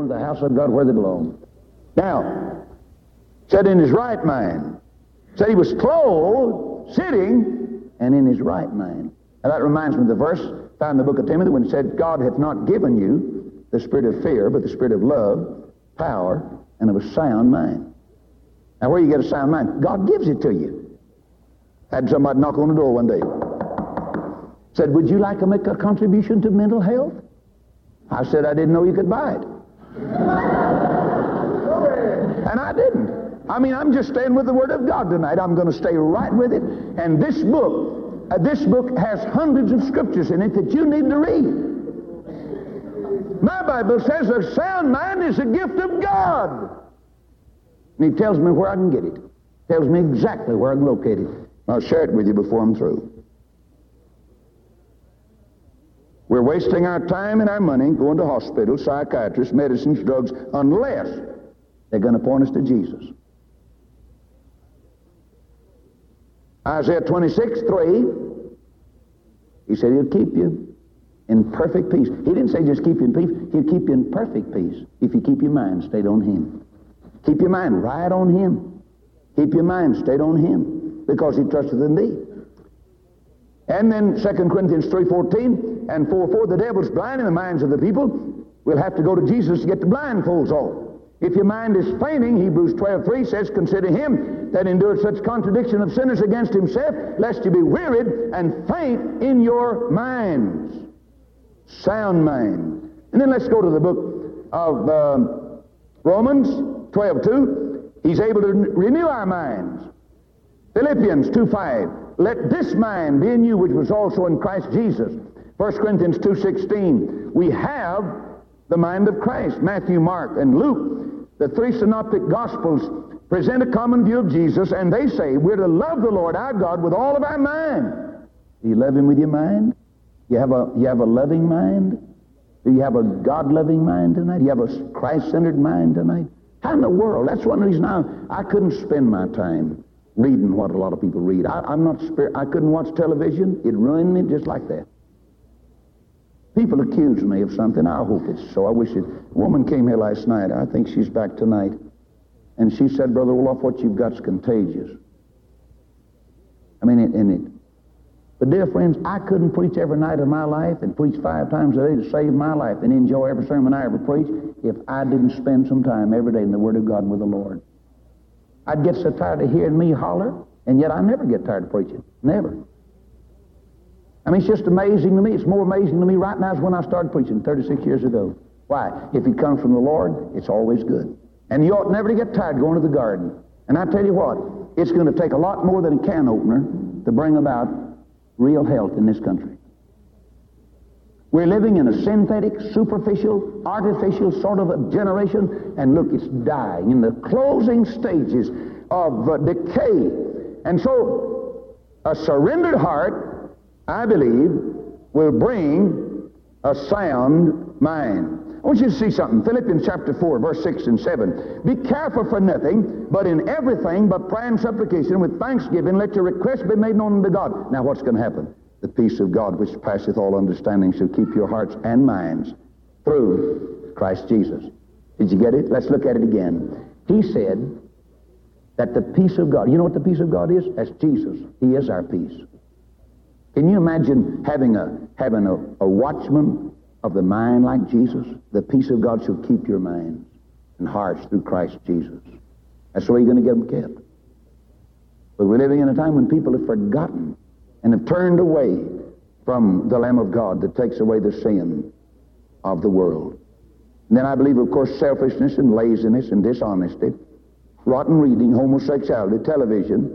into the house of God where they belong. Now, said in his right mind. Said he was clothed, sitting, and in his right mind. Now that reminds me of the verse found in the book of Timothy when it said, God hath not given you the spirit of fear, but the spirit of love, power, and of a sound mind. Now where you get a sound mind? God gives it to you. Had somebody knock on the door one day. Said, would you like to make a contribution to mental health? I said, I didn't know you could buy it. And I didn't. I mean, I'm just staying with the Word of God tonight. I'm going to stay right with it. And this book has hundreds of scriptures in it that you need to read. My Bible says a sound mind is a gift of God. And he tells me where I can get it. Tells me exactly where I can locate it. I'll share it with you before I'm through. We're wasting our time and our money going to hospitals, psychiatrists, medicines, drugs, unless they're going to point us to Jesus. Isaiah 26:3, he said he'll keep you in perfect peace. He didn't say just keep you in peace. He'll keep you in perfect peace if you keep your mind stayed on him. Keep your mind right on him. Keep your mind stayed on him because he trusted in thee. And then 2 Corinthians 3:14 and 4:4, the devil's blinding the minds of the people. We'll have to go to Jesus to get the blindfolds off. If your mind is fainting, Hebrews 12:3 says, consider him that endured such contradiction of sinners against himself, lest you be wearied and faint in your minds. Sound mind. And then let's go to the book of Romans 12:2. He's able to renew our minds. Philippians 2:5. Let this mind be in you which was also in Christ Jesus. 1 Corinthians 2:16. We have the mind of Christ. Matthew, Mark, and Luke, the three synoptic gospels, present a common view of Jesus, and they say we're to love the Lord our God with all of our mind. Do you love him with your mind? You have a loving mind? Do you have a God-loving mind tonight? Do you have a Christ-centered mind tonight? How in the world? That's one reason I couldn't spend my time reading what a lot of people read. I couldn't watch television. It ruined me just like that. People accuse me of something. I hope it's so. I wish it. A woman came here last night. I think she's back tonight. And she said, Brother Roloff, what you've got's contagious. I mean, but dear friends, I couldn't preach every night of my life and preach 5 times a day to save my life and enjoy every sermon I ever preach if I didn't spend some time every day in the Word of God with the Lord. I'd get so tired of hearing me holler, and yet I never get tired of preaching. Never. I mean, it's just amazing to me. It's more amazing to me right now than when I started preaching 36 years ago. Why? If it comes from the Lord, it's always good. And you ought never to get tired going to the garden. And I tell you what, it's going to take a lot more than a can opener to bring about real health in this country. We're living in a synthetic, superficial, artificial sort of a generation, and look, it's dying in the closing stages of decay. And so, a surrendered heart, I believe, will bring a sound mind. I want you to see something. Philippians chapter 4, verse 6 and 7. Be careful for nothing, but in everything, by prayer and supplication, with thanksgiving, let your requests be made known unto God. Now, what's going to happen? The peace of God, which passeth all understanding, shall keep your hearts and minds through Christ Jesus. Did you get it? Let's look at it again. He said that the peace of God, you know what the peace of God is? That's Jesus. He is our peace. Can you imagine having a watchman of the mind like Jesus? The peace of God shall keep your minds and hearts through Christ Jesus. That's the way you're going to get them kept. But we're living in a time when people have forgotten and have turned away from the Lamb of God that takes away the sin of the world. And then I believe, of course, selfishness and laziness and dishonesty, rotten reading, homosexuality, television,